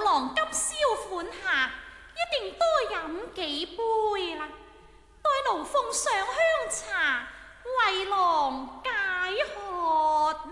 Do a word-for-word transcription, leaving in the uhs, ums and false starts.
郎急燒款客，一定多飲幾杯啦。待奴奉上香茶，為郎